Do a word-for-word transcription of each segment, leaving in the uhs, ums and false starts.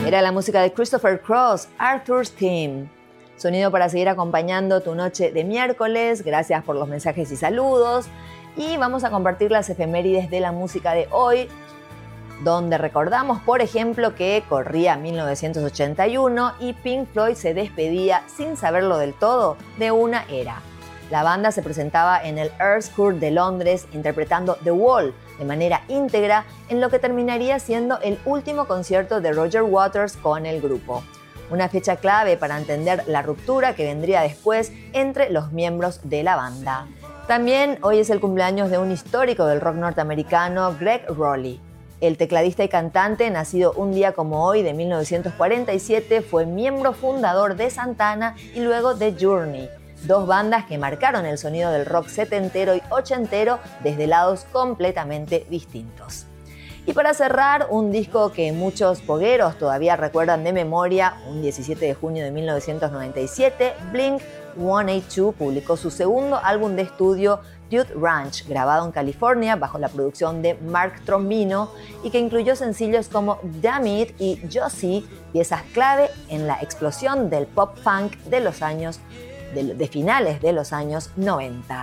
Era la música de Christopher Cross, Arthur's Theme. Sonido para seguir acompañando tu noche de miércoles. Gracias por los mensajes y saludos. Y vamos a compartir las efemérides de la música de hoy, donde recordamos, por ejemplo, que corría mil novecientos ochenta y uno y Pink Floyd se despedía, sin saberlo del todo, de una era. La banda se presentaba en el Earls Court de Londres interpretando The Wall de manera íntegra en lo que terminaría siendo el último concierto de Roger Waters con el grupo. Una fecha clave para entender la ruptura que vendría después entre los miembros de la banda. También hoy es el cumpleaños de un histórico del rock norteamericano, Gregg Rolie. El tecladista y cantante, nacido un día como hoy de mil novecientos cuarenta y siete, fue miembro fundador de Santana y luego de Journey, dos bandas que marcaron el sonido del rock setentero y ochentero desde lados completamente distintos. Y para cerrar, un disco que muchos pogueros todavía recuerdan de memoria, un diecisiete de junio de mil novecientos noventa y siete, Blink ciento ochenta y dos publicó su segundo álbum de estudio, Dude Ranch, grabado en California bajo la producción de Mark Trombino y que incluyó sencillos como Damn It y Josie, piezas clave en la explosión del pop funk de los años de, de finales de los años noventa.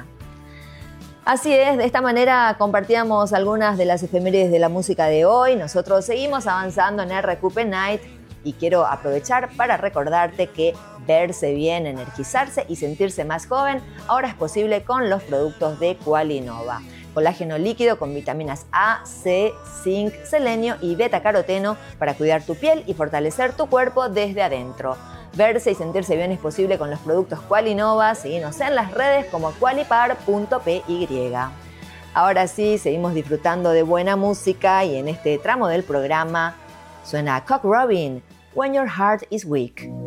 Así es, de esta manera compartíamos algunas de las efemérides de la música de hoy. Nosotros seguimos avanzando en R Q P Night y quiero aprovechar para recordarte que verse bien, energizarse y sentirse más joven ahora es posible con los productos de Qualinova. Colágeno líquido con vitaminas A, C, zinc, selenio y betacaroteno para cuidar tu piel y fortalecer tu cuerpo desde adentro. Verse y sentirse bien es posible con los productos Qualinova. Síguenos en las redes como qualipar punto p y. Ahora sí, seguimos disfrutando de buena música y en este tramo del programa suena Cock Robin, When Your Heart is Weak.